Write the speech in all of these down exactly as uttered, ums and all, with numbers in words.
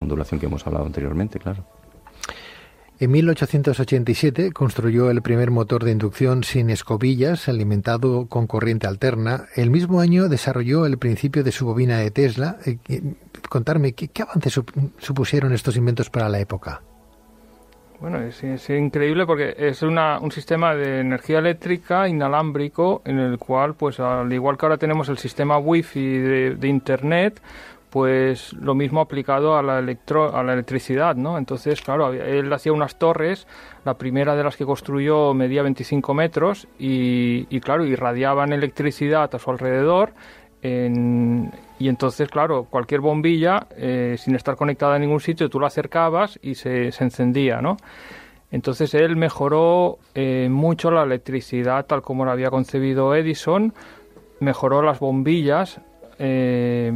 ondulación que hemos hablado anteriormente, claro. En mil ochocientos ochenta y siete construyó el primer motor de inducción sin escobillas, alimentado con corriente alterna. El mismo año desarrolló el principio de su bobina de Tesla. Eh, contarme, ¿qué, qué avances sup- supusieron estos inventos para la época? Bueno, es, es increíble porque es una, un sistema de energía eléctrica inalámbrico en el cual, pues al igual que ahora tenemos el sistema wifi de, de internet, pues lo mismo aplicado a la electro, a la electricidad, ¿no? Entonces, claro, él hacía unas torres, la primera de las que construyó medía veinticinco metros y, y claro, irradiaban electricidad a su alrededor. En, y entonces, claro, cualquier bombilla, eh, sin estar conectada a ningún sitio, tú la acercabas y se, se encendía, ¿no? Entonces él mejoró eh, mucho la electricidad tal como la había concebido Edison, mejoró las bombillas. Eh,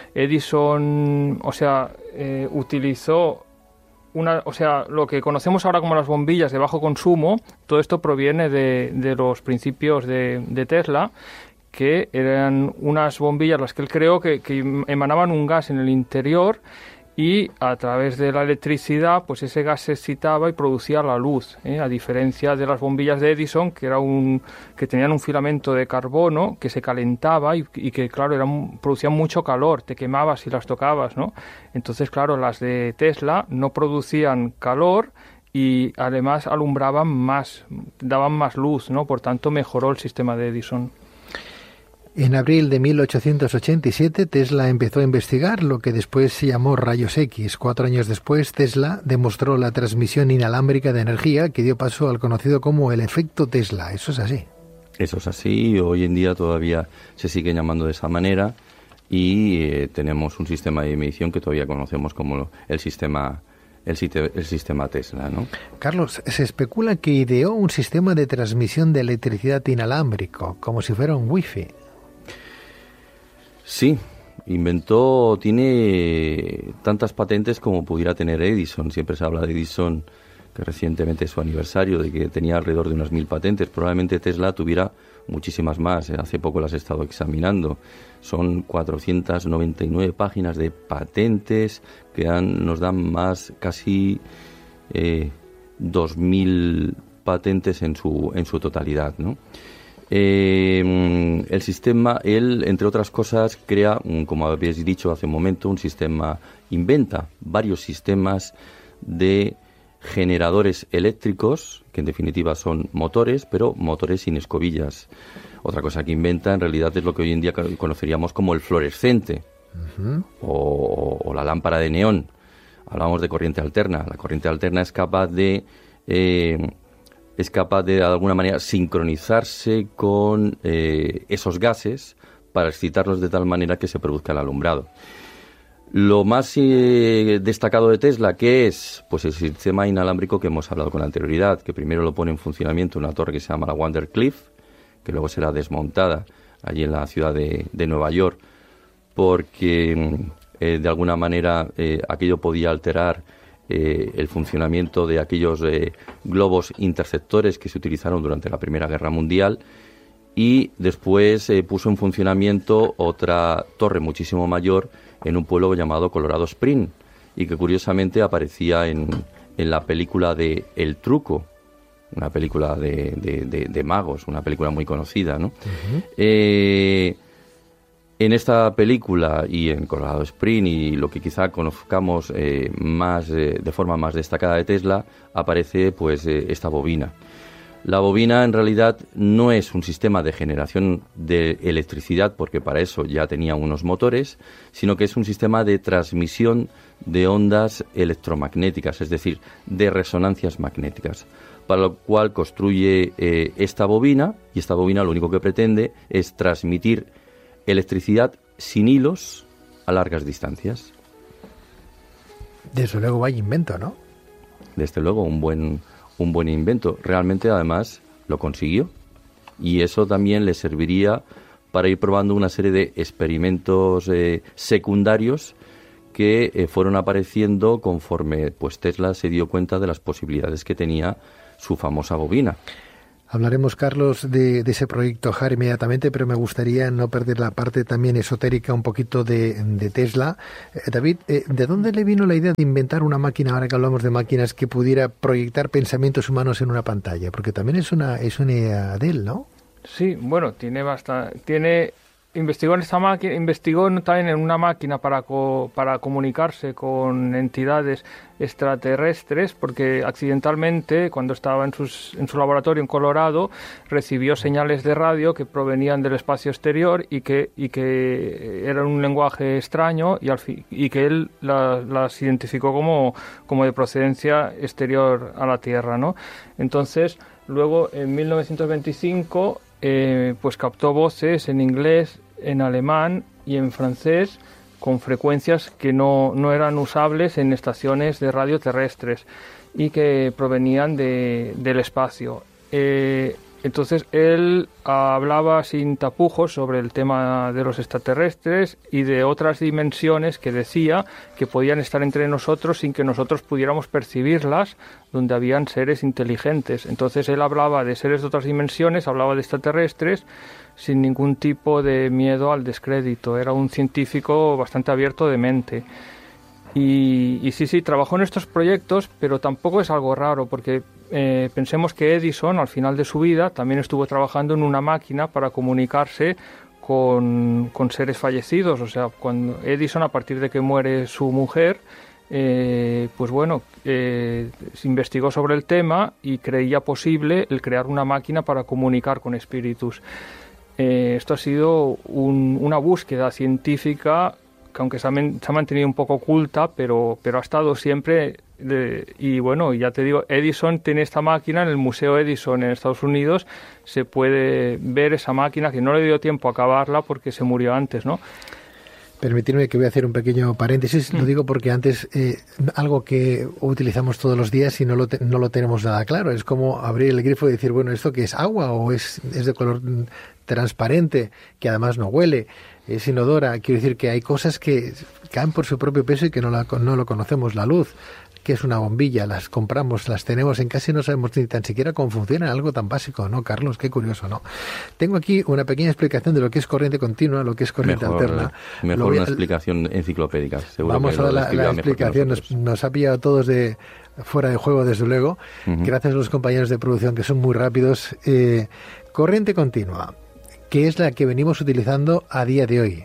Edison, o sea, eh, utilizó una, o sea, lo que conocemos ahora como las bombillas de bajo consumo, todo esto proviene de, de los principios de, de Tesla, que eran unas bombillas las que él creó que, que emanaban un gas en el interior y a través de la electricidad pues ese gas se excitaba y producía la luz, ¿eh? A diferencia de las bombillas de Edison que era un que tenían un filamento de carbono que se calentaba y, y que claro eran, producían mucho calor, te quemabas si las tocabas, ¿no? Entonces claro, las de Tesla no producían calor y además alumbraban más, daban más luz, ¿no? Por tanto mejoró el sistema de Edison. En abril de mil ochocientos ochenta y siete, Tesla empezó a investigar lo que después se llamó rayos X. Cuatro años después, Tesla demostró la transmisión inalámbrica de energía que dio paso al conocido como el efecto Tesla. ¿Eso es así? Eso es así. Hoy en día todavía se sigue llamando de esa manera y eh, tenemos un sistema de medición que todavía conocemos como el sistema el, el sistema Tesla, ¿no? Carlos, se especula que ideó un sistema de transmisión de electricidad inalámbrico, como si fuera un wifi. Sí, inventó, tiene tantas patentes como pudiera tener Edison. Siempre se habla de Edison, que recientemente es su aniversario, de que tenía alrededor de unas mil patentes. Probablemente Tesla tuviera muchísimas más. Hace poco las he estado examinando. Son cuatrocientas noventa y nueve páginas de patentes que dan, nos dan más, casi eh, dos mil patentes en su, en su totalidad, ¿no? Eh, el sistema, él, entre otras cosas, crea, un, como habéis dicho hace un momento, un sistema, inventa varios sistemas de generadores eléctricos, que en definitiva son motores, pero motores sin escobillas. Otra cosa que inventa, en realidad, es lo que hoy en día conoceríamos como el fluorescente, uh-huh. o, o la lámpara de neón. Hablamos de corriente alterna. La corriente alterna es capaz de... Eh, es capaz de, de alguna manera, sincronizarse con eh, esos gases para excitarlos de tal manera que se produzca el alumbrado. Lo más eh, destacado de Tesla, ¿qué es? Pues el sistema inalámbrico que hemos hablado con anterioridad, que primero lo pone en funcionamiento una torre que se llama la Wonder Cliff, que luego será desmontada allí en la ciudad de, de Nueva York, porque eh, de alguna manera eh, aquello podía alterar Eh, el funcionamiento de aquellos eh, globos interceptores que se utilizaron durante la Primera Guerra Mundial, y después eh, puso en funcionamiento otra torre muchísimo mayor en un pueblo llamado Colorado Springs, y que curiosamente aparecía en, en la película de El Truco, una película de, de, de, de magos, una película muy conocida, ¿no? Uh-huh. Eh, En esta película y en Colorado Springs, y lo que quizá conozcamos eh, más eh, de forma más destacada de Tesla, aparece pues eh, esta bobina. La bobina en realidad no es un sistema de generación de electricidad, porque para eso ya tenía unos motores, sino que es un sistema de transmisión de ondas electromagnéticas, es decir, de resonancias magnéticas, para lo cual construye eh, esta bobina, y esta bobina lo único que pretende es transmitir electricidad sin hilos a largas distancias. Desde luego vaya invento, ¿no? Desde luego, un buen, un buen invento. Realmente, además, lo consiguió. Y eso también le serviría para ir probando una serie de experimentos eh, secundarios que eh, fueron apareciendo conforme pues Tesla se dio cuenta de las posibilidades que tenía su famosa bobina. Hablaremos, Carlos, de, de ese proyecto H A R inmediatamente, pero me gustaría no perder la parte también esotérica un poquito de, de Tesla. Eh, David, eh, ¿de dónde le vino la idea de inventar una máquina, ahora que hablamos de máquinas, que pudiera proyectar pensamientos humanos en una pantalla? Porque también es una, es una idea de él, ¿no? Sí, bueno, tiene bastante... Tiene... Investigó en esta máquina, investigó también en una máquina para co, para comunicarse con entidades extraterrestres, porque accidentalmente, cuando estaba en, sus, en su laboratorio en Colorado, recibió señales de radio que provenían del espacio exterior y que y que eran un lenguaje extraño y al fi, y que él la, las identificó como como de procedencia exterior a la Tierra, ¿no? Entonces, luego en mil novecientos veinticinco Eh, pues captó voces en inglés, en alemán y en francés con frecuencias que no, no eran usables en estaciones de radio terrestres y que provenían de, del espacio. Eh, entonces él hablaba sin tapujos sobre el tema de los extraterrestres y de otras dimensiones que decía que podían estar entre nosotros sin que nosotros pudiéramos percibirlas, donde habían seres inteligentes. Entonces él hablaba de seres de otras dimensiones, hablaba de extraterrestres sin ningún tipo de miedo al descrédito. Era un científico bastante abierto de mente. Y, y sí, sí, trabajó en estos proyectos, pero tampoco es algo raro, porque eh, pensemos que Edison, al final de su vida, también estuvo trabajando en una máquina para comunicarse con, con seres fallecidos. O sea, cuando Edison, a partir de que muere su mujer, eh, pues bueno, eh, se investigó sobre el tema y creía posible el crear una máquina para comunicar con espíritus. Eh, esto ha sido un, una búsqueda científica que aunque se ha, se ha mantenido un poco oculta, pero, pero ha estado siempre, de, y bueno, ya te digo, Edison tiene esta máquina en el Museo Edison en Estados Unidos, se puede ver esa máquina, que no le dio tiempo a acabarla porque se murió antes, ¿no? Permitidme que voy a hacer un pequeño paréntesis, lo digo porque antes eh, algo que utilizamos todos los días y no lo, te, no lo tenemos nada claro, es como abrir el grifo y decir, bueno, ¿esto qué es agua o es, es de color transparente, que además no huele, es inodora? Quiero decir que hay cosas que caen por su propio peso y que no, la, no lo conocemos. La luz, que es una bombilla, las compramos, las tenemos en casa y no sabemos ni tan siquiera cómo funciona, algo tan básico, ¿no, Carlos? Qué curioso, ¿no? Tengo aquí una pequeña explicación de lo que es corriente continua, lo que es corriente mejor, alterna. Mejor a, una explicación enciclopédica, seguro. Vamos que a la, la explicación, nos, nos ha pillado a todos de fuera de juego, desde luego. Uh-huh. Gracias a los compañeros de producción que son muy rápidos. Eh, corriente continua, que es la que venimos utilizando a día de hoy.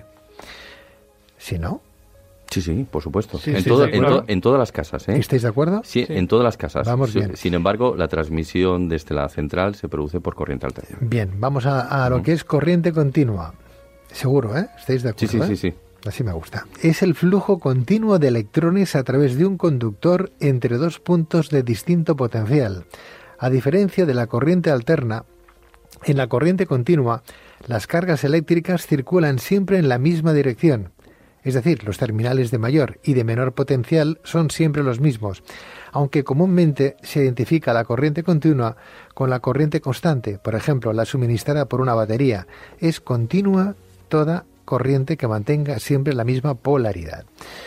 ¿Sí, no? Sí, sí, por supuesto. Sí, en, sí, todo, sí, en, claro. to, en todas las casas, ¿eh? ¿Estáis de acuerdo? Sí, sí, en todas las casas. Vamos bien. Sin embargo, la transmisión desde la central se produce por corriente alterna. Bien, vamos a, a lo uh-huh. que es corriente continua. Seguro, ¿eh? ¿Estáis de acuerdo? Sí, sí, ¿eh? sí, sí. Así me gusta. Es el flujo continuo de electrones a través de un conductor entre dos puntos de distinto potencial. A diferencia de la corriente alterna, en la corriente continua, las cargas eléctricas circulan siempre en la misma dirección. Es decir, los terminales de mayor y de menor potencial son siempre los mismos, aunque comúnmente se identifica la corriente continua con la corriente constante, por ejemplo, la suministrada por una batería. Es continua toda corriente que mantenga siempre la misma polaridad.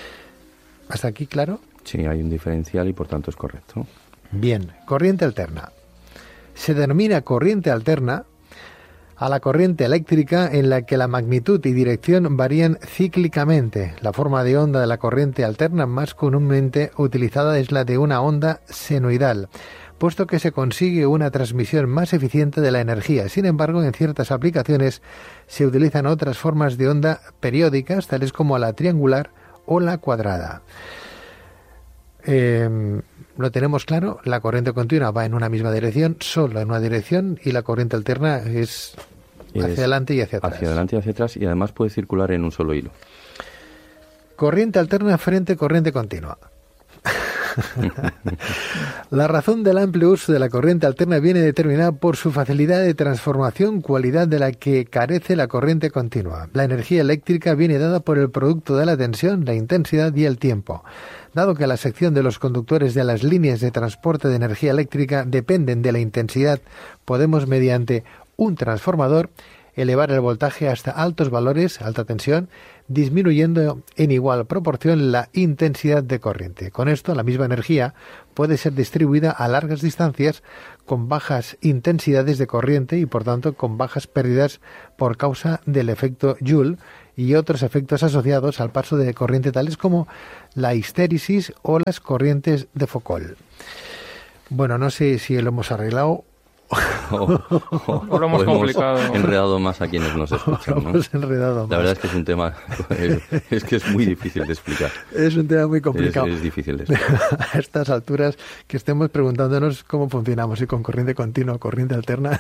¿Hasta aquí claro? Sí, hay un diferencial y por tanto es correcto. Bien, corriente alterna. Se denomina corriente alterna a la corriente eléctrica en la que la magnitud y dirección varían cíclicamente. La forma de onda de la corriente alterna más comúnmente utilizada es la de una onda senoidal, puesto que se consigue una transmisión más eficiente de la energía. Sin embargo, en ciertas aplicaciones se utilizan otras formas de onda periódicas, tales como la triangular o la cuadrada. Eh, ¿Lo tenemos claro? La corriente continua va en una misma dirección, solo en una dirección, y la corriente alterna es hacia es adelante y hacia atrás. Hacia adelante y hacia atrás, y además puede circular en un solo hilo. Corriente alterna frente a corriente continua. La razón del amplio uso de la corriente alterna viene determinada por su facilidad de transformación, cualidad de la que carece la corriente continua. La energía eléctrica viene dada por el producto de la tensión, la intensidad y el tiempo. Dado que la sección de los conductores de las líneas de transporte de energía eléctrica dependen de la intensidad, podemos, mediante un transformador, elevar el voltaje hasta altos valores, alta tensión, disminuyendo en igual proporción la intensidad de corriente. Con esto, la misma energía puede ser distribuida a largas distancias con bajas intensidades de corriente y, por tanto, con bajas pérdidas por causa del efecto Joule y otros efectos asociados al paso de corriente, tales como la histéresis o las corrientes de Foucault. Bueno, no sé si lo hemos arreglado. O, o, o lo hemos complicado. Hemos enredado más a quienes nos escuchan, ¿no? Hemos enredado más. La verdad es que es un tema, es, es que es muy difícil de explicar. Es un tema muy complicado. Es, es difícil de explicar. A estas alturas que estemos preguntándonos cómo funcionamos, si con corriente continua o corriente alterna.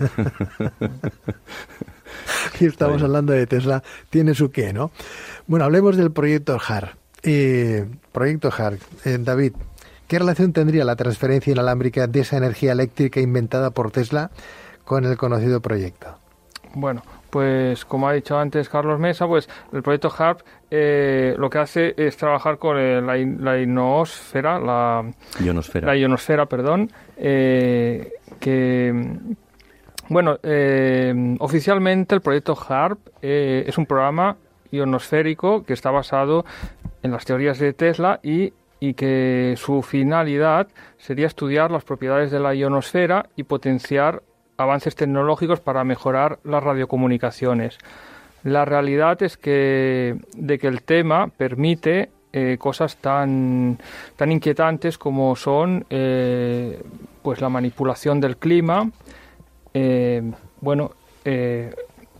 Y estamos hablando de Tesla, tiene su qué, ¿no? Bueno, hablemos del proyecto H A R. Eh, proyecto H A R. Eh, David, ¿qué relación tendría la transferencia inalámbrica de esa energía eléctrica inventada por Tesla con el conocido proyecto? Bueno, pues como ha dicho antes Carlos Mesa, pues el proyecto H A R eh, lo que hace es trabajar con el, la, la ionosfera, la ionosfera, la ionosfera, perdón, eh, que bueno, eh, oficialmente el proyecto H A R eh, es un programa ionosférico que está basado en las teorías de Tesla y y que su finalidad sería estudiar las propiedades de la ionosfera y potenciar avances tecnológicos para mejorar las radiocomunicaciones. La realidad es que de que el tema permite eh, cosas tan tan inquietantes como son eh, pues la manipulación del clima. Eh, bueno, eh,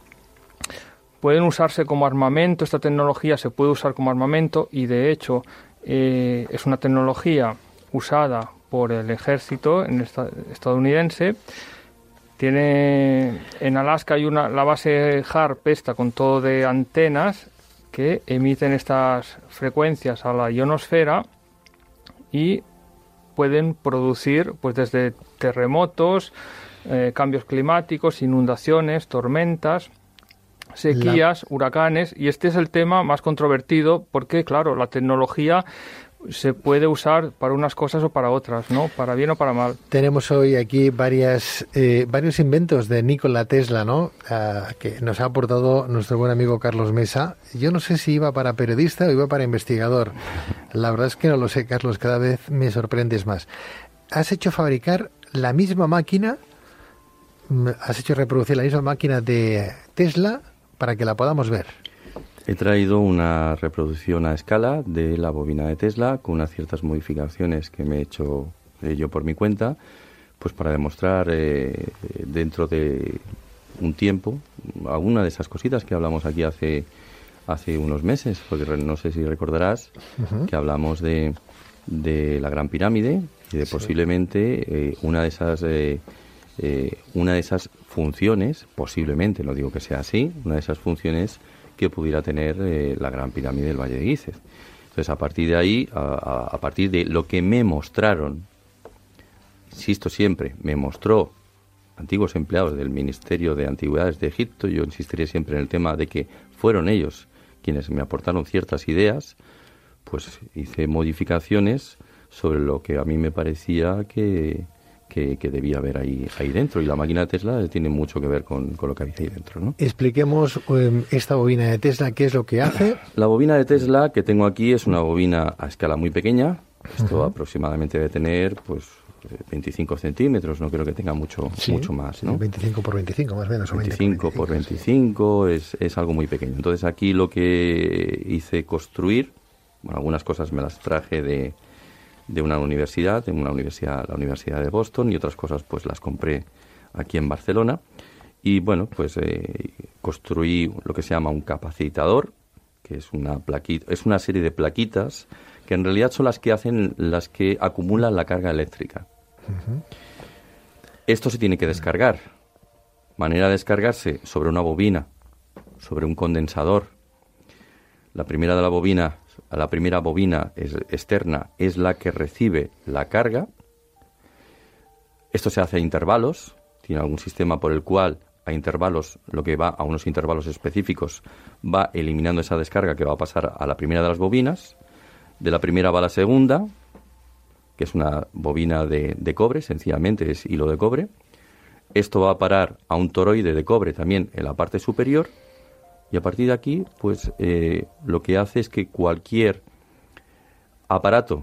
pueden usarse como armamento. Esta tecnología se puede usar como armamento y de hecho Eh, es una tecnología usada por el ejército en esta, estadounidense. Tiene en Alaska hay una la base H A R P esta con todo de antenas que emiten estas frecuencias a la ionosfera y pueden producir pues desde terremotos, eh, cambios climáticos, inundaciones, tormentas, sequías, la... huracanes, y este es el tema más controvertido porque, claro, la tecnología se puede usar para unas cosas o para otras, ¿no? Para bien o para mal. Tenemos hoy aquí varias eh, varios inventos de Nikola Tesla, ¿no? Uh, que nos ha aportado nuestro buen amigo Carlos Mesa. Yo no sé si iba para periodista o iba para investigador. La verdad es que no lo sé, Carlos, cada vez me sorprendes más. Has hecho fabricar la misma máquina, has hecho reproducir la misma máquina de Tesla para que la podamos ver. He traído una reproducción a escala de la bobina de Tesla con unas ciertas modificaciones que me he hecho eh, yo por mi cuenta, pues para demostrar eh, dentro de un tiempo alguna de esas cositas que hablamos aquí hace hace unos meses, porque no sé si recordarás uh-huh. que hablamos de, de la Gran Pirámide y de sí. posiblemente eh, una de esas eh, eh, una de esas funciones, posiblemente, no digo que sea así, una de esas funciones que pudiera tener eh, la Gran Pirámide del Valle de Guízez. Entonces, a partir de ahí, a, a, a partir de lo que me mostraron, insisto siempre, me mostró antiguos empleados del Ministerio de Antigüedades de Egipto, yo insistiré siempre en el tema de que fueron ellos quienes me aportaron ciertas ideas, pues hice modificaciones sobre lo que a mí me parecía que... Que, que debía haber ahí, ahí dentro, y la máquina de Tesla tiene mucho que ver con, con lo que había ahí dentro, ¿no? Expliquemos um, esta bobina de Tesla, ¿qué es lo que hace? La bobina de Tesla que tengo aquí es una bobina a escala muy pequeña. Esto uh-huh. aproximadamente debe tener pues veinticinco centímetros, no creo que tenga mucho, sí, mucho más, ¿no? veinticinco por veinticinco más o menos. veinticinco por veinticinco es, es algo muy pequeño. Entonces aquí lo que hice construir, bueno, algunas cosas me las traje de de una universidad, de una universidad, la Universidad de Boston, y otras cosas pues las compré aquí en Barcelona. Y bueno, pues eh, construí lo que se llama un capacitador, que es una plaquita, es una serie de plaquitas que en realidad son las que hacen, las que acumulan la carga eléctrica. Uh-huh. Esto se tiene que descargar. Manera de descargarse sobre una bobina, sobre un condensador. La primera de la bobina La primera bobina es, externa es la que recibe la carga. Esto se hace a intervalos. Tiene algún sistema por el cual a intervalos, lo que va a unos intervalos específicos, va eliminando esa descarga que va a pasar a la primera de las bobinas. De la primera va a la segunda, que es una bobina de, de cobre, sencillamente es hilo de cobre. Esto va a parar a un toroide de cobre también en la parte superior, y a partir de aquí, pues eh, lo que hace es que cualquier aparato,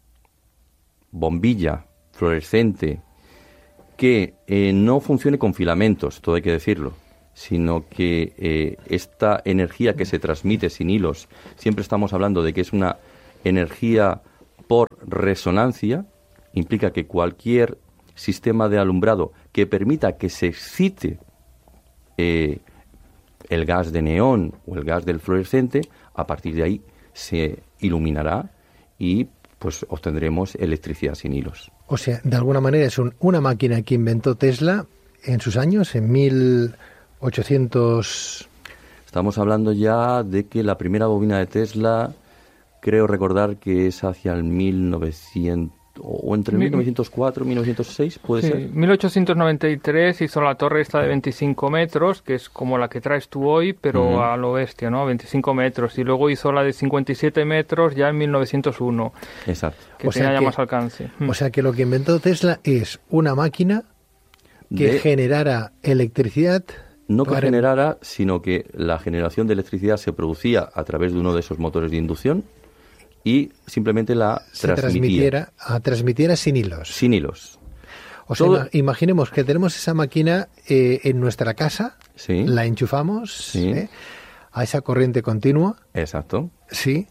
bombilla, fluorescente, que eh, no funcione con filamentos, todo hay que decirlo, sino que eh, esta energía que se transmite sin hilos, siempre estamos hablando de que es una energía por resonancia, implica que cualquier sistema de alumbrado que permita que se excite eh, el gas de neón o el gas del fluorescente, a partir de ahí se iluminará y pues obtendremos electricidad sin hilos. O sea, de alguna manera es un, una máquina que inventó Tesla en sus años, en mil ochocientos... Estamos hablando ya de que la primera bobina de Tesla, creo recordar que es hacia el mil novecientos, o entre el mil novecientos cuatro y mil novecientos seis, ¿puede sí, ser? mil ochocientos noventa y tres hizo la torre esta de veinticinco metros, que es como la que traes tú hoy, pero uh-huh. a lo bestia, ¿no? veinticinco metros. Y luego hizo la de cincuenta y siete metros ya en mil novecientos uno. Exacto. Que o tenía sea ya que, más alcance. O sea que lo que inventó Tesla es una máquina que de... generara electricidad. No que para... generara, sino que la generación de electricidad se producía a través de uno de esos motores de inducción y simplemente la se transmitiera. transmitiera, transmitiera sin hilos. Sin hilos. O sea, Todo... imaginemos que tenemos esa máquina eh, en nuestra casa, sí. la enchufamos sí. ¿eh? a esa corriente continua. Exacto. Sí.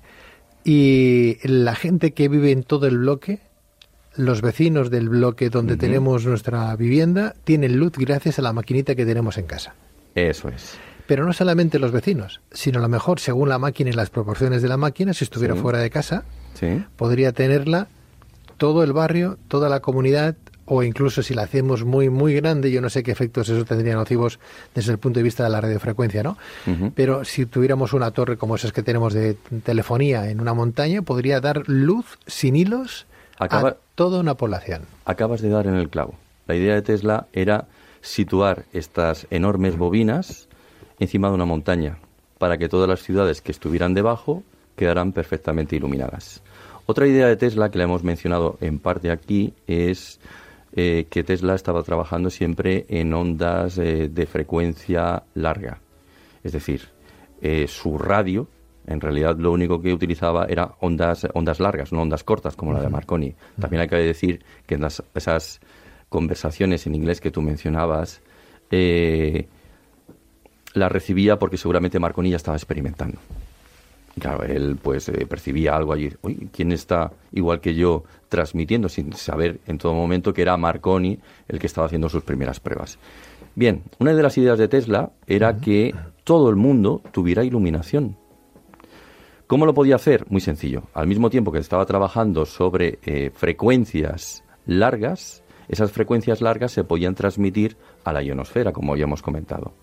Y la gente que vive en todo el bloque, los vecinos del bloque donde uh-huh. tenemos nuestra vivienda, tienen luz gracias a la maquinita que tenemos en casa. Eso es. Pero no solamente los vecinos, sino a lo mejor, según la máquina y las proporciones de la máquina, si estuviera sí. fuera de casa, sí. podría tenerla todo el barrio, toda la comunidad, o incluso si la hacemos muy, muy grande, yo no sé qué efectos eso tendría nocivos desde el punto de vista de la radiofrecuencia, ¿no? Uh-huh. Pero si tuviéramos una torre como esas que tenemos de telefonía en una montaña, podría dar luz sin hilos Acaba... a toda una población. Acabas de dar en el clavo. La idea de Tesla era situar estas enormes bobinas encima de una montaña para que todas las ciudades que estuvieran debajo quedaran perfectamente iluminadas. Otra idea de Tesla que la hemos mencionado en parte aquí es eh, que Tesla estaba trabajando siempre en ondas eh, de frecuencia larga. Es decir, eh, su radio, en realidad lo único que utilizaba era ondas, ondas largas, no ondas cortas como uh-huh. la de Marconi. También hay que decir que en las, esas conversaciones en inglés que tú mencionabas, eh, la recibía porque seguramente Marconi ya estaba experimentando. Y claro, él pues eh, percibía algo allí. Uy, ¿quién está igual que yo transmitiendo? Sin saber en todo momento que era Marconi el que estaba haciendo sus primeras pruebas. Bien, una de las ideas de Tesla era que todo el mundo tuviera iluminación. ¿Cómo lo podía hacer? Muy sencillo. Al mismo tiempo que estaba trabajando sobre eh, frecuencias largas, esas frecuencias largas se podían transmitir a la ionosfera, como habíamos comentado.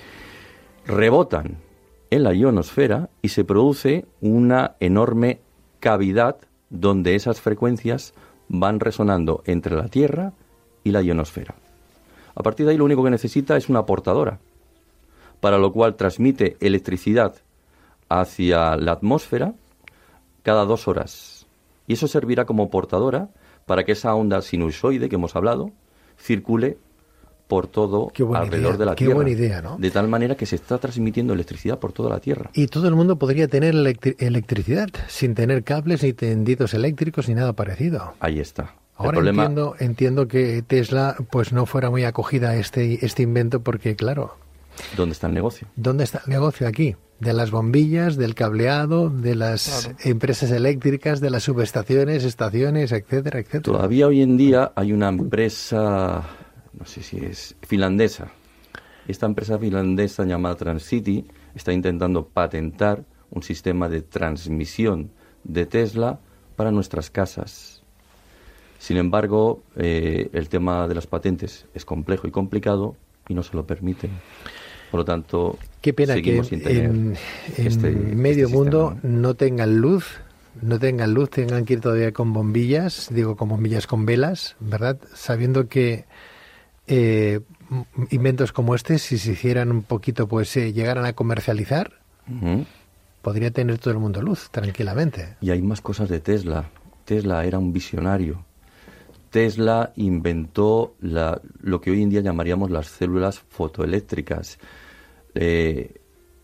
Rebotan en la ionosfera y se produce una enorme cavidad donde esas frecuencias van resonando entre la Tierra y la ionosfera. A partir de ahí lo único que necesita es una portadora, para lo cual transmite electricidad hacia la atmósfera cada dos horas. Y eso servirá como portadora para que esa onda sinusoide que hemos hablado circule por todo alrededor idea, de la qué Tierra. Buena idea, ¿no? De tal manera que se está transmitiendo electricidad por toda la Tierra. Y todo el mundo podría tener electri- electricidad sin tener cables ni tendidos eléctricos ni nada parecido. Ahí está. Ahora el problema... entiendo, entiendo que Tesla pues no fuera muy acogida a este, este invento porque, claro... ¿Dónde está el negocio? ¿Dónde está el negocio aquí? De las bombillas, del cableado, de las claro. empresas eléctricas, de las subestaciones, estaciones, etcétera, etcétera. Todavía hoy en día hay una empresa, no sé si es finlandesa. Esta empresa finlandesa llamada Transcity está intentando patentar un sistema de transmisión de Tesla para nuestras casas. Sin embargo, eh, el tema de las patentes es complejo y complicado y no se lo permiten. Por lo tanto, qué pena seguimos que sin tener en, en este, medio este mundo sistema, ¿no? no tengan luz, no tengan luz, tengan que ir todavía con bombillas, digo con bombillas con velas, ¿verdad? Sabiendo que eh, inventos como este, si se hicieran un poquito, pues eh, llegaran a comercializar, uh-huh. podría tener todo el mundo luz, tranquilamente. Y hay más cosas de Tesla. Tesla era un visionario. Tesla inventó la, lo que hoy en día llamaríamos las células fotoeléctricas, eh,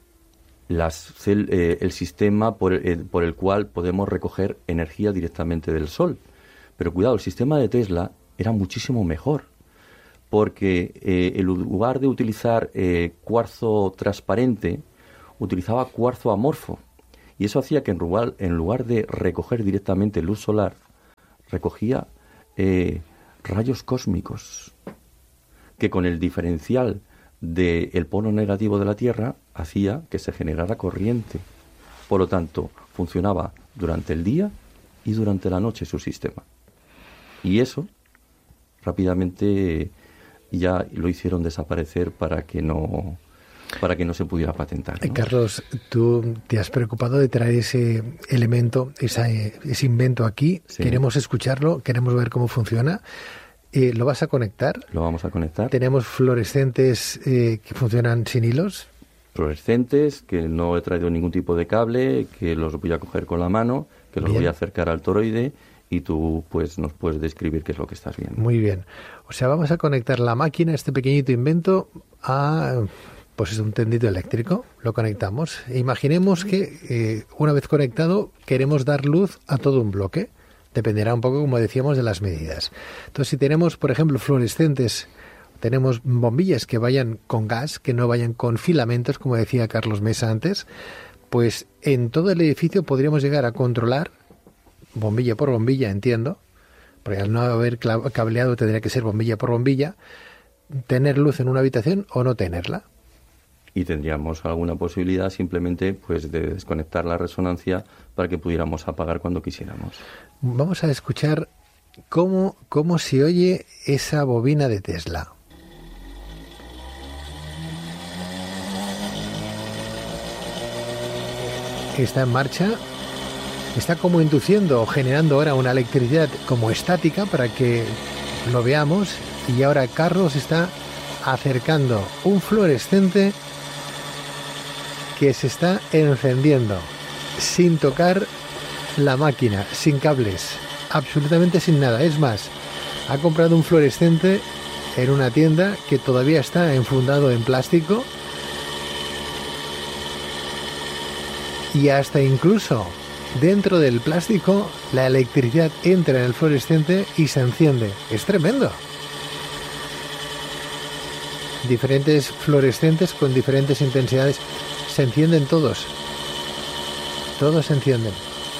las cel, eh, el sistema por, eh, por el cual podemos recoger energía directamente del Sol. Pero cuidado, el sistema de Tesla era muchísimo mejor, porque eh, en lugar de utilizar eh, cuarzo transparente, utilizaba cuarzo amorfo. Y eso hacía que en lugar, en lugar de recoger directamente luz solar, recogía eh, rayos cósmicos, que con el diferencial del polo negativo de la Tierra hacía que se generara corriente. Por lo tanto, funcionaba durante el día y durante la noche su sistema. Y eso rápidamente ya lo hicieron desaparecer para que no para que no se pudiera patentar, ¿no? Carlos, tú te has preocupado de traer ese elemento, esa, ese invento aquí. Sí. Queremos escucharlo, queremos ver cómo funciona. Eh, ¿Lo vas a conectar? Lo vamos a conectar. Tenemos fluorescentes eh, que funcionan sin hilos. Fluorescentes, que no he traído ningún tipo de cable, que los voy a coger con la mano, que los bien. voy a acercar al toroide y tú pues nos puedes describir qué es lo que estás viendo. Muy bien. O sea, vamos a conectar la máquina, este pequeñito invento, a pues es un tendito eléctrico. Lo conectamos. E imaginemos que eh, una vez conectado queremos dar luz a todo un bloque. Dependerá un poco, como decíamos, de las medidas. Entonces, si tenemos, por ejemplo, fluorescentes, tenemos bombillas que vayan con gas, que no vayan con filamentos, como decía Carlos Mesa antes, pues en todo el edificio podríamos llegar a controlar, bombilla por bombilla, entiendo, porque al no haber cableado tendría que ser bombilla por bombilla, tener luz en una habitación o no tenerla. Y tendríamos alguna posibilidad simplemente pues de desconectar la resonancia para que pudiéramos apagar cuando quisiéramos. Vamos a escuchar cómo, cómo se oye esa bobina de Tesla. Está en marcha, está como induciendo o generando ahora una electricidad como estática para que lo veamos, y ahora Carlos está acercando un fluorescente que se está encendiendo sin tocar la máquina, sin cables, absolutamente sin nada. Es más, ha comprado un fluorescente en una tienda que todavía está enfundado en plástico, y hasta incluso dentro del plástico la electricidad entra en el fluorescente y se enciende. Es tremendo. Diferentes fluorescentes con diferentes intensidades. Se encienden todos. Todos se encienden.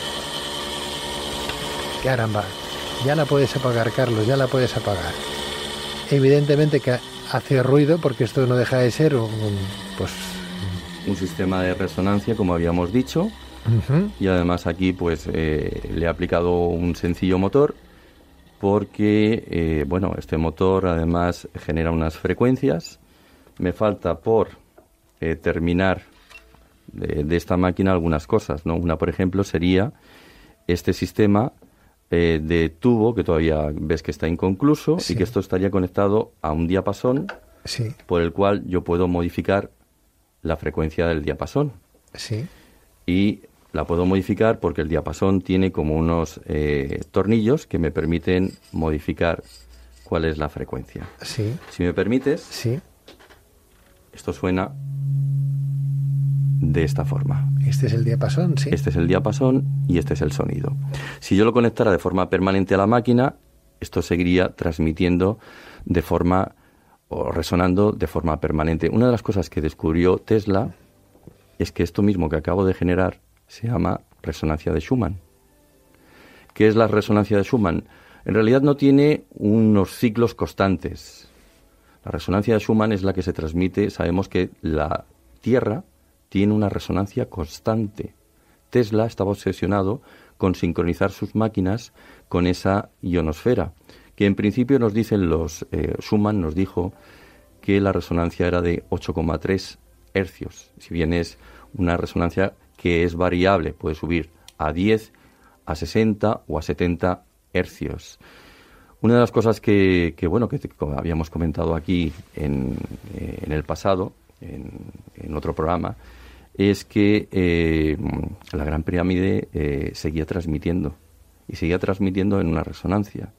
Caramba. Ya la puedes apagar, Carlos, ya la puedes apagar. Evidentemente que hace ruido porque esto no deja de ser un, pues, un sistema de resonancia, como habíamos dicho. Uh-huh. Y además aquí pues eh, le he aplicado un sencillo motor porque, eh, bueno, este motor además genera unas frecuencias. Me falta por eh, terminar de, de esta máquina algunas cosas, ¿no? Una, por ejemplo, sería este sistema eh, de tubo que todavía ves que está inconcluso, sí. Y que esto estaría conectado a un diapasón, sí. Por el cual yo puedo modificar la frecuencia del diapasón. Sí. Y la puedo modificar porque el diapasón tiene como unos eh, tornillos que me permiten modificar cuál es la frecuencia. Sí. Si me permites, sí. Esto suena de esta forma. Este es el diapasón, sí. Este es el diapasón y este es el sonido. Si yo lo conectara de forma permanente a la máquina, esto seguiría transmitiendo de forma o resonando de forma permanente. Una de las cosas que descubrió Tesla es que esto mismo que acabo de generar se llama resonancia de Schumann. ¿Qué es la resonancia de Schumann? En realidad no tiene unos ciclos constantes. La resonancia de Schumann es la que se transmite. Sabemos que la Tierra tiene una resonancia constante. Tesla estaba obsesionado con sincronizar sus máquinas con esa ionosfera, que en principio nos dicen los... Eh, Schumann nos dijo que la resonancia era de ocho coma tres hercios. Si bien es una resonancia que es variable, puede subir a diez, a sesenta o a setenta hercios. Una de las cosas que, que bueno, que te, habíamos comentado aquí en, eh, en el pasado, en, en otro programa, es que eh, la Gran Pirámide eh, seguía transmitiendo, y seguía transmitiendo en una resonancia.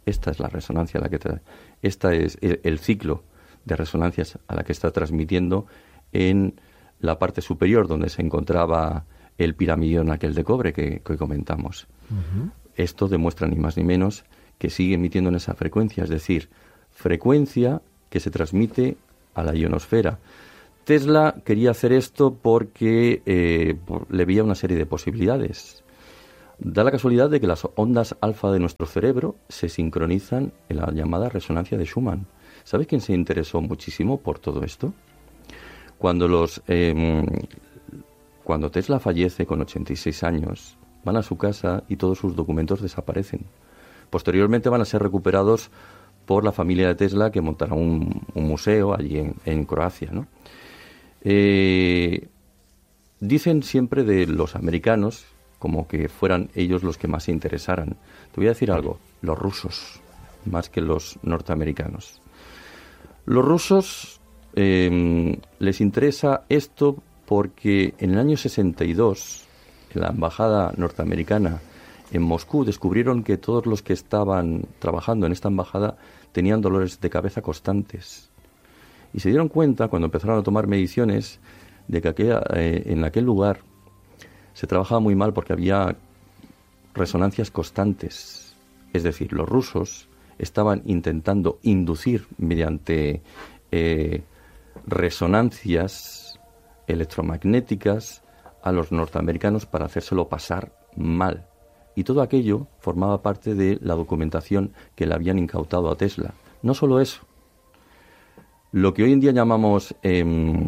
Esta es la resonancia a la que tra- esta es el, el ciclo de resonancias a la que está transmitiendo en la parte superior donde se encontraba el piramidón aquel de cobre que, que comentamos. Uh-huh. Esto demuestra ni más ni menos que sigue emitiendo en esa frecuencia, es decir, frecuencia que se transmite a la ionosfera. Tesla quería hacer esto porque eh, por, le veía una serie de posibilidades. Da la casualidad de que las ondas alfa de nuestro cerebro se sincronizan en la llamada resonancia de Schumann. ¿Sabes quién se interesó muchísimo por todo esto? Cuando los eh, cuando Tesla fallece con ochenta y seis años, van a su casa y todos sus documentos desaparecen. Posteriormente van a ser recuperados por la familia de Tesla, que montará un, un museo allí en, en Croacia, ¿no? Eh, dicen siempre de los americanos como que fueran ellos los que más se interesaran. Te voy a decir algo, los rusos, más que los norteamericanos. Los rusos eh, les interesa esto porque en el año sesenta y dos, en la embajada norteamericana en Moscú, descubrieron que todos los que estaban trabajando en esta embajada tenían dolores de cabeza constantes. Y se dieron cuenta, cuando empezaron a tomar mediciones, de que aquella, eh, en aquel lugar se trabajaba muy mal porque había resonancias constantes. Es decir, los rusos estaban intentando inducir mediante eh, resonancias electromagnéticas a los norteamericanos para hacérselo pasar mal. Y todo aquello formaba parte de la documentación que le habían incautado a Tesla. No solo eso. Lo que hoy en día llamamos eh,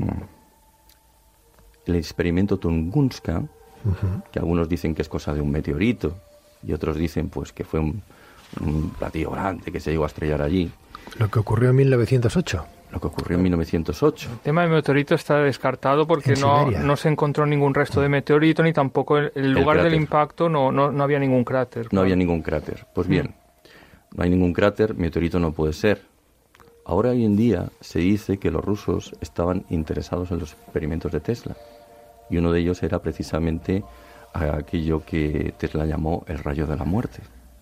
el experimento Tunguska, uh-huh. que algunos dicen que es cosa de un meteorito y otros dicen pues que fue un, un platillo grande que se llegó a estrellar allí. Lo que ocurrió en mil novecientos ocho. Lo que ocurrió en mil novecientos ocho. El tema del meteorito está descartado porque no, no se encontró ningún resto de meteorito ni tampoco el, el lugar el del impacto, no, no, no había ningún cráter. No claro. había ningún cráter. Pues bien, mm. no hay ningún cráter, meteorito no puede ser. Ahora, hoy en día, se dice que los rusos estaban interesados en los experimentos de Tesla. Y uno de ellos era precisamente aquello que Tesla llamó el rayo de la muerte.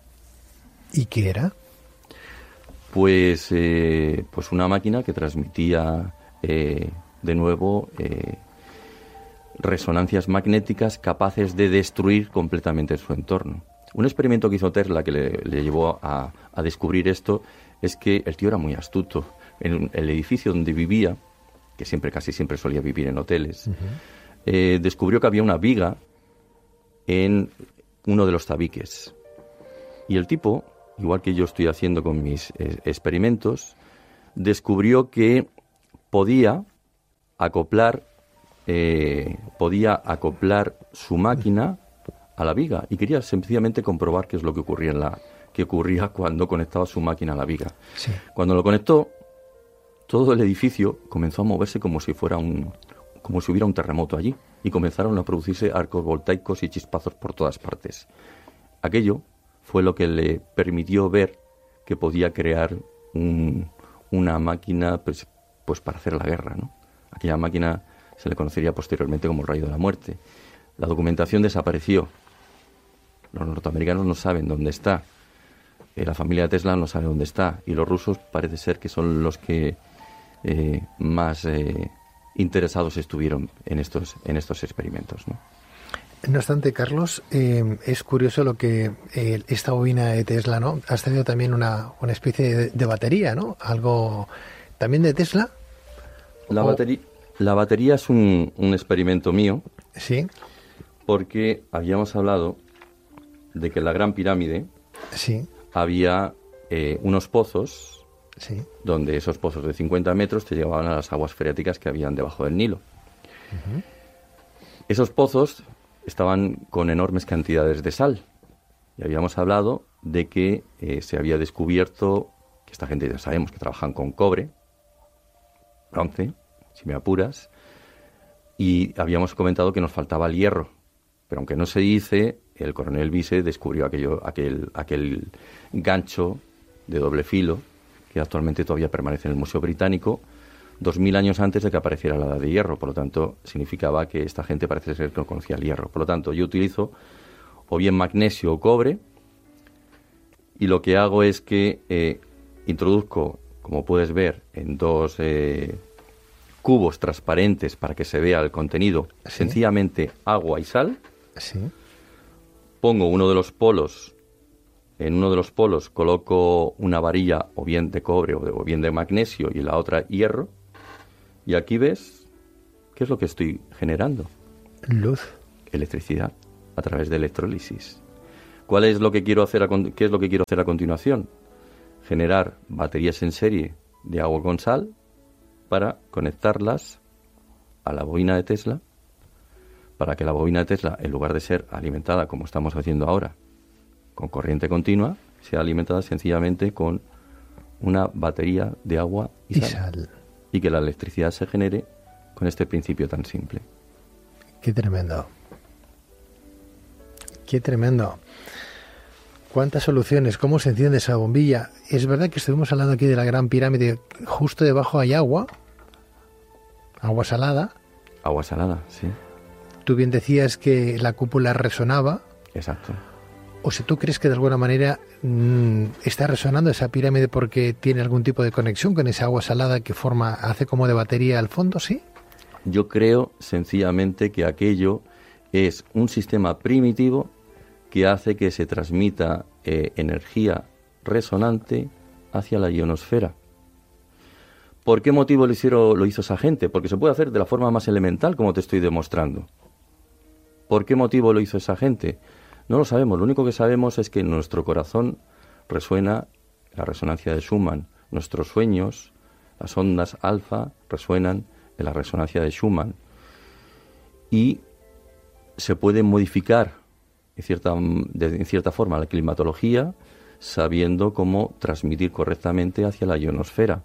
¿Y qué era? Pues, eh, pues una máquina que transmitía eh, de nuevo eh, resonancias magnéticas capaces de destruir completamente su entorno. Un experimento que hizo Tesla que le, le llevó a, a descubrir esto es que el tío era muy astuto. En el edificio donde vivía, que siempre casi siempre solía vivir en hoteles, uh-huh. eh, descubrió que había una viga en uno de los tabiques. Y el tipo, igual que yo estoy haciendo con mis eh, experimentos, descubrió que podía acoplar, eh, podía acoplar su máquina a la viga y quería sencillamente comprobar qué es lo que ocurría en la que ocurría cuando conectaba su máquina a la viga. Sí. Cuando lo conectó, todo el edificio comenzó a moverse como si fuera un, como si hubiera un terremoto allí, y comenzaron a producirse arcos voltaicos y chispazos por todas partes. Aquello fue lo que le permitió ver que podía crear un, una máquina pues, pues para hacer la guerra, ¿no? Aquella máquina se le conocería posteriormente como el rayo de la muerte. La documentación desapareció. Los norteamericanos no saben dónde está. Eh, la familia de Tesla no sabe dónde está. Y los rusos parece ser que son los que eh, más eh, interesados estuvieron en estos, en estos experimentos, ¿no? No obstante, Carlos, eh, es curioso lo que eh, esta bobina de Tesla, ¿no? Has tenido también una, una especie de, de batería, ¿no? Algo también de Tesla. La, o... batería, la batería es un, un experimento mío. Sí. Porque habíamos hablado de que en la Gran Pirámide sí. había eh, unos pozos, sí. donde esos pozos de cincuenta metros te llevaban a las aguas freáticas que habían debajo del Nilo. Uh-huh. Esos pozos estaban con enormes cantidades de sal. Y habíamos hablado de que eh, se había descubierto, que esta gente ya sabemos que trabajan con cobre, bronce, si me apuras, y habíamos comentado que nos faltaba el hierro. Pero aunque no se dice, el coronel Vise descubrió aquello, aquel, aquel gancho de doble filo que actualmente todavía permanece en el Museo Británico, dos mil años antes de que apareciera la edad de hierro. Por lo tanto, significaba que esta gente parece ser que no conocía el hierro. Por lo tanto, yo utilizo o bien magnesio o cobre y lo que hago es que eh, introduzco, como puedes ver, en dos eh, cubos transparentes para que se vea el contenido, ¿sí?, sencillamente agua y sal. Sí. Pongo uno de los polos, en uno de los polos coloco una varilla o bien de cobre o, de, o bien de magnesio y en la otra hierro. Y aquí ves, ¿qué es lo que estoy generando? Luz. Electricidad a través de electrólisis. ¿Cuál es lo que quiero hacer a, ¿Qué es lo que quiero hacer a continuación? Generar baterías en serie de agua con sal para conectarlas a la bobina de Tesla, para que la bobina de Tesla, en lugar de ser alimentada como estamos haciendo ahora, con corriente continua, sea alimentada sencillamente con una batería de agua y, y sal. sal. Y que la electricidad se genere con este principio tan simple. Qué tremendo. Qué tremendo. ¿Cuántas soluciones? ¿Cómo se enciende esa bombilla? Es verdad que estuvimos hablando aquí de la Gran Pirámide. Justo debajo hay agua. Agua salada. Agua salada, sí. Tú bien decías que la cúpula resonaba. Exacto. O si tú crees que de alguna manera mmm, está resonando esa pirámide porque tiene algún tipo de conexión con esa agua salada que forma, hace como de batería al fondo, ¿sí? Yo creo sencillamente que aquello es un sistema primitivo que hace que se transmita eh, energía resonante hacia la ionosfera. ¿Por qué motivo lo, hicieron, lo hizo esa gente? Porque se puede hacer de la forma más elemental, como te estoy demostrando. ¿Por qué motivo lo hizo esa gente? No lo sabemos. Lo único que sabemos es que en nuestro corazón resuena la resonancia de Schumann. Nuestros sueños, las ondas alfa, resuenan en la resonancia de Schumann. Y se puede modificar en cierta, de, en cierta forma la climatología sabiendo cómo transmitir correctamente hacia la ionosfera.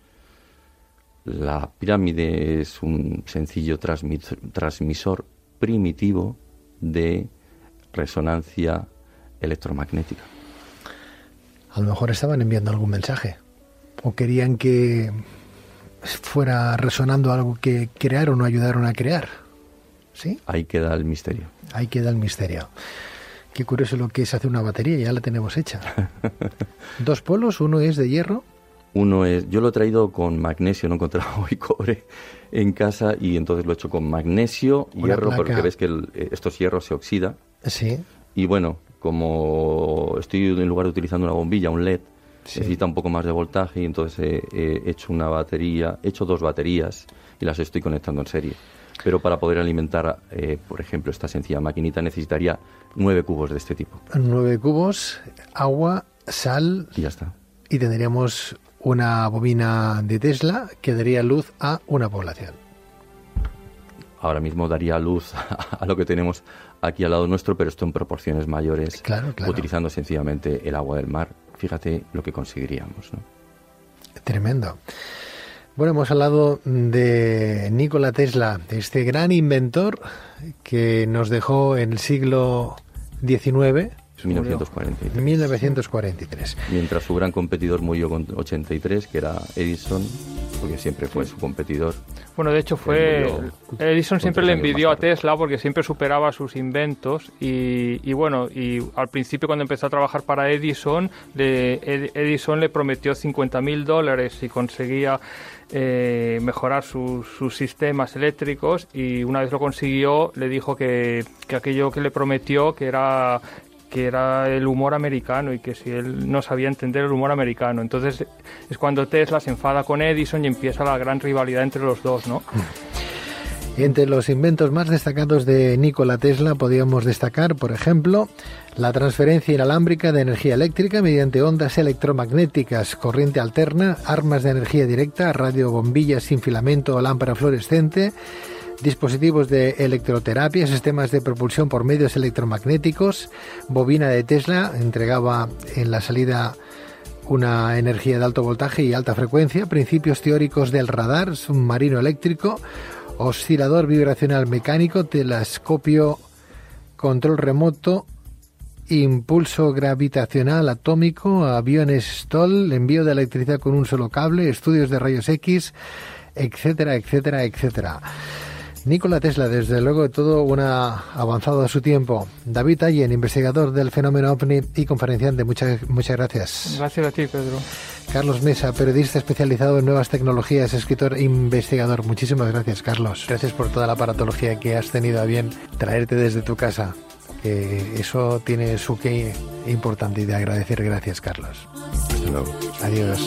La pirámide es un sencillo transmis, transmisor primitivo de resonancia electromagnética. A lo mejor estaban enviando algún mensaje o querían que fuera resonando algo que crearon o ayudaron a crear. ¿Sí? Ahí queda el misterio. Ahí queda el misterio. Qué curioso lo que es hacer una batería, ya la tenemos hecha. Dos polos, uno es de hierro. Uno es, yo lo he traído con magnesio, no he encontrado hoy cobre en casa y entonces lo he hecho con magnesio, una hierro, placa. Porque ves que el, estos hierros se oxidan. Sí. Y bueno, como estoy en lugar de utilizando una bombilla, un L E D, sí, necesita un poco más de voltaje y entonces he, he hecho una batería, he hecho dos baterías y las estoy conectando en serie. Pero para poder alimentar, eh, por ejemplo, esta sencilla maquinita necesitaría nueve cubos de este tipo. Nueve cubos, agua, sal. Y ya está. Y tendríamos una bobina de Tesla que daría luz a una población. Ahora mismo daría luz a lo que tenemos aquí al lado nuestro, pero esto en proporciones mayores, claro, claro. Utilizando sencillamente el agua del mar. Fíjate lo que conseguiríamos, ¿no? Tremendo. Bueno, hemos hablado de Nikola Tesla, de este gran inventor que nos dejó en el siglo diecinueve. mil novecientos cuarenta y tres. mil novecientos cuarenta y tres. Mientras su gran competidor murió con ochenta y tres, que era Edison, porque siempre fue su competidor. Bueno, de hecho fue... Edison siempre le envidió a Tesla porque siempre superaba sus inventos y, y bueno, y al principio cuando empezó a trabajar para Edison, le, Edison le prometió cincuenta mil dólares si conseguía eh, mejorar sus, sus sistemas eléctricos y una vez lo consiguió le dijo que, que aquello que le prometió que era... que era el humor americano y que si él no sabía entender el humor americano. Entonces es cuando Tesla se enfada con Edison y empieza la gran rivalidad entre los dos, ¿no? Entre los inventos más destacados de Nikola Tesla podríamos destacar, por ejemplo, la transferencia inalámbrica de energía eléctrica mediante ondas electromagnéticas, corriente alterna, armas de energía directa, radiobombillas sin filamento o lámpara fluorescente, dispositivos de electroterapia, sistemas de propulsión por medios electromagnéticos, bobina de Tesla, entregaba en la salida una energía de alto voltaje y alta frecuencia, principios teóricos del radar, submarino eléctrico, oscilador vibracional mecánico, telescopio, control remoto, impulso gravitacional atómico, aviones Stoll, envío de electricidad con un solo cable, estudios de rayos X, etcétera, etcétera, etcétera. Nikola Tesla, desde luego, todo un avanzado a su tiempo. David Allen, investigador del fenómeno OVNI y conferenciante, muchas, muchas gracias. Gracias a ti, Pedro. Carlos Mesa, periodista especializado en nuevas tecnologías, escritor e investigador. Muchísimas gracias, Carlos. Gracias por toda la aparatología que has tenido a bien traerte desde tu casa. Que eso tiene su qué importante y de agradecer. Gracias, Carlos. Hasta luego. Adiós.